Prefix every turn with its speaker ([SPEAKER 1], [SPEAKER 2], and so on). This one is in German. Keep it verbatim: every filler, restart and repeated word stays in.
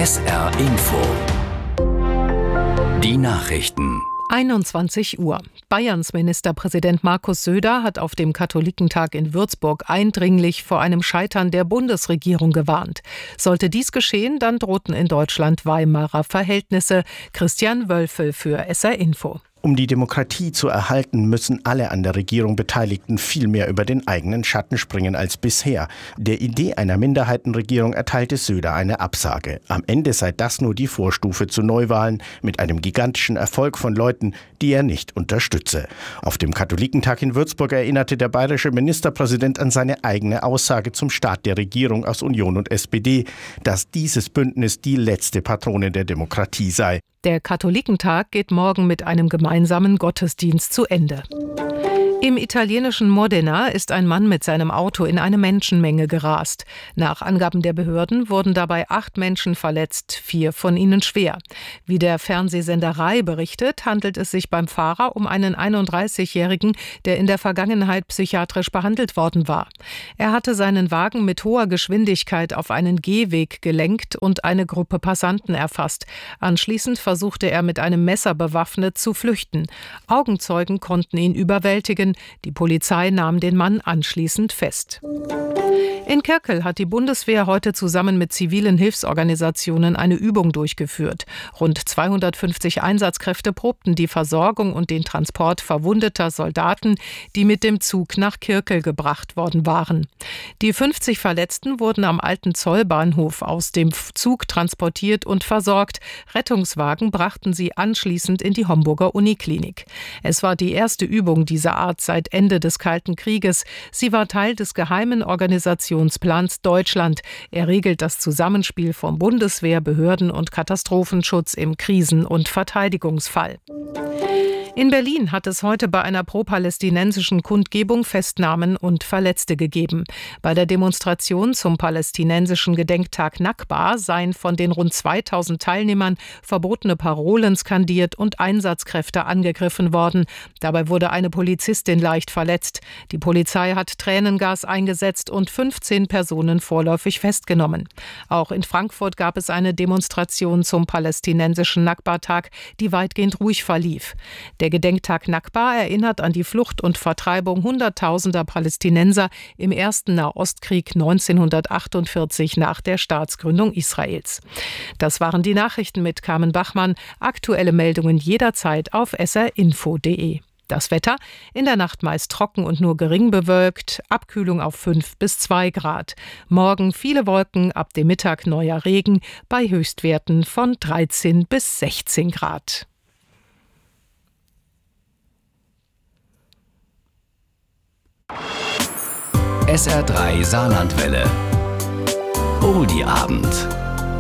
[SPEAKER 1] S R Info. Die Nachrichten.
[SPEAKER 2] einundzwanzig Uhr. Bayerns Ministerpräsident Markus Söder hat auf dem Katholikentag in Würzburg eindringlich vor einem Scheitern der Bundesregierung gewarnt. Sollte dies geschehen, dann drohten in Deutschland Weimarer Verhältnisse. Christian Wölfel für S R Info.
[SPEAKER 3] Um die Demokratie zu erhalten, müssen alle an der Regierung Beteiligten viel mehr über den eigenen Schatten springen als bisher. Der Idee einer Minderheitenregierung erteilte Söder eine Absage. Am Ende sei das nur die Vorstufe zu Neuwahlen mit einem gigantischen Erfolg von Leuten, die er nicht unterstütze. Auf dem Katholikentag in Würzburg erinnerte der bayerische Ministerpräsident an seine eigene Aussage zum Start der Regierung aus Union und S P D, dass dieses Bündnis die letzte Patrone der Demokratie sei.
[SPEAKER 2] Der Katholikentag geht morgen mit einem gemeinsamen Gottesdienst zu Ende. Im italienischen Modena ist ein Mann mit seinem Auto in eine Menschenmenge gerast. Nach Angaben der Behörden wurden dabei acht Menschen verletzt, vier von ihnen schwer. Wie der Fernsehsender Rai berichtet, handelt es sich beim Fahrer um einen einunddreißigjährigen, der in der Vergangenheit psychiatrisch behandelt worden war. Er hatte seinen Wagen mit hoher Geschwindigkeit auf einen Gehweg gelenkt und eine Gruppe Passanten erfasst. Anschließend versuchte er mit einem Messer bewaffnet zu flüchten. Augenzeugen konnten ihn überwältigen. Die Polizei nahm den Mann anschließend fest. In Kirkel hat die Bundeswehr heute zusammen mit zivilen Hilfsorganisationen eine Übung durchgeführt. Rund zweihundertfünfzig Einsatzkräfte probten die Versorgung und den Transport verwundeter Soldaten, die mit dem Zug nach Kirkel gebracht worden waren. Die fünfzig Verletzten wurden am alten Zollbahnhof aus dem Zug transportiert und versorgt. Rettungswagen brachten sie anschließend in die Homburger Uniklinik. Es war die erste Übung dieser Art seit Ende des Kalten Krieges. Sie war Teil des geheimen Organisationsplans Deutschland. Er regelt das Zusammenspiel von Bundeswehr, Behörden und Katastrophenschutz im Krisen- und Verteidigungsfall. In Berlin hat es heute bei einer pro-palästinensischen Kundgebung Festnahmen und Verletzte gegeben. Bei der Demonstration zum palästinensischen Gedenktag Nakba seien von den rund zweitausend Teilnehmern verbotene Parolen skandiert und Einsatzkräfte angegriffen worden. Dabei wurde eine Polizistin leicht verletzt. Die Polizei hat Tränengas eingesetzt und fünfzehn Personen vorläufig festgenommen. Auch in Frankfurt gab es eine Demonstration zum palästinensischen Nakba-Tag, die weitgehend ruhig verlief. Der Gedenktag Nakba erinnert an die Flucht und Vertreibung hunderttausender Palästinenser im ersten Nahostkrieg neunzehnhundertachtundvierzig nach der Staatsgründung Israels. Das waren die Nachrichten mit Carmen Bachmann. Aktuelle Meldungen jederzeit auf s r info punkt d e. Das Wetter: in der Nacht meist trocken und nur gering bewölkt, Abkühlung auf fünf bis zwei Grad. Morgen viele Wolken, ab dem Mittag neuer Regen bei Höchstwerten von dreizehn bis sechzehn Grad.
[SPEAKER 1] S R drei Saarlandwelle. Oldie Abend.